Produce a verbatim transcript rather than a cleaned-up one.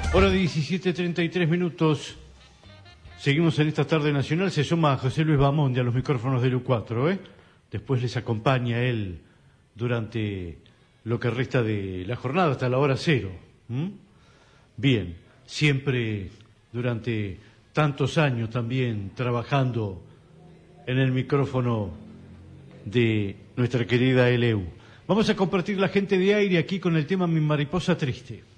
Hora diecisiete treinta y tres minutos. Seguimos en esta tarde nacional. Se suma José Luis Bamonde a los micrófonos del U cuatro, ¿eh? Después les acompaña él durante lo que resta de la jornada hasta la hora cero. ¿Mm? Bien, siempre durante tantos años también trabajando en el micrófono de nuestra querida L U. Vamos a compartir la gente de aire aquí con el tema Mi Mariposa Triste.